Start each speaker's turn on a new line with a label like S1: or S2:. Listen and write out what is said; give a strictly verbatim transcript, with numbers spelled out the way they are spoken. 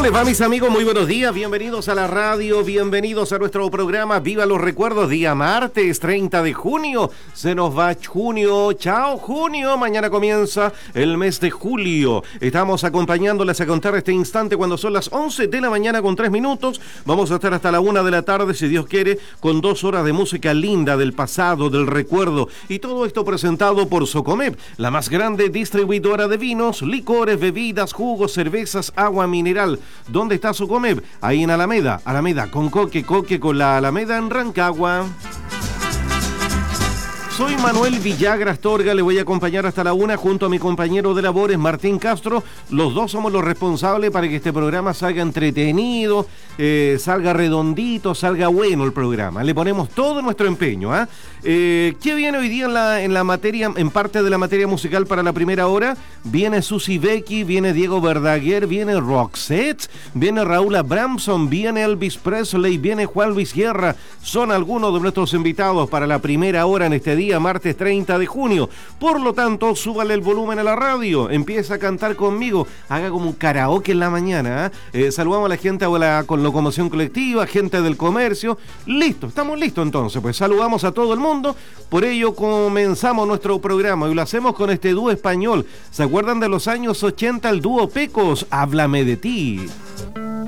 S1: les va, mis amigos? Muy buenos días, bienvenidos a la radio, bienvenidos a nuestro programa Viva los Recuerdos, día martes treinta de junio. Se nos va junio, chao junio, mañana comienza el mes de julio. Estamos acompañándoles a contar este instante cuando son las once de la mañana con tres minutos. Vamos a estar hasta la una de la tarde, si Dios quiere, con dos horas de música linda del pasado, del recuerdo. Y todo esto presentado por Socomep, la más grande distribuidora de vinos, licores, bebidas, jugos, cervezas, agua mineral. ¿Dónde está Socomep? Ahí en Alameda, Alameda con Coque, Coque con la Alameda en Rancagua. Soy Manuel Villagra Astorga, le voy a acompañar hasta la una junto a mi compañero de labores Martín Castro. Los dos somos los responsables para que este programa salga entretenido, eh, salga redondito, salga bueno el programa. Le ponemos todo nuestro empeño. ¿eh? Eh, ¿Qué viene hoy día en la, en la materia, en parte de la materia musical para la primera hora? Viene Susi Becky, viene Diego Verdaguer, viene Roxette, viene Raúl Abramson, viene Elvis Presley, viene Juan Luis Guerra. Son algunos de nuestros invitados para la primera hora en este día. Día martes treinta de junio. Por lo tanto, súbale el volumen a la radio, empieza a cantar conmigo, haga como un karaoke en la mañana. ¿eh? Eh, saludamos a la gente de la con locomoción colectiva, gente del comercio. Listo, estamos listos entonces. Pues saludamos a todo el mundo. Por ello comenzamos nuestro programa y lo hacemos con este dúo español. ¿Se acuerdan de los años ochenta, el dúo Pecos? Háblame de ti.